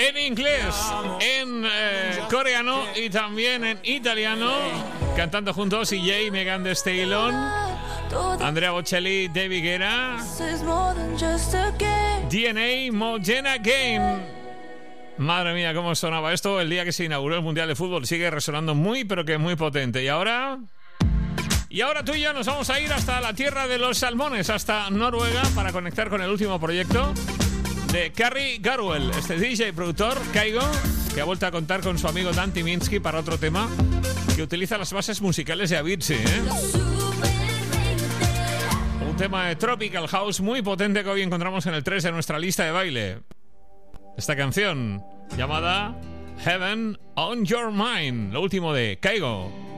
en inglés, en coreano y también en italiano, cantando juntos EJ, Megan Thee Stallion, Andrea Bocelli, David Guetta, DNA, Modena Game. Madre mía, cómo sonaba esto el día que se inauguró el Mundial de Fútbol. Sigue resonando muy, pero que muy potente. Y ahora tú y yo nos vamos a ir hasta la tierra de los salmones, hasta Noruega, para conectar con el último proyecto de Carrie Garwell, este DJ y productor, Kygo, que ha vuelto a contar con su amigo Dan Tyminski para otro tema que utiliza las bases musicales de Avicii, Un tema de Tropical House muy potente que hoy encontramos en el 3 de nuestra lista de baile. Esta canción llamada Heaven on Your Mind, lo último de Kygo.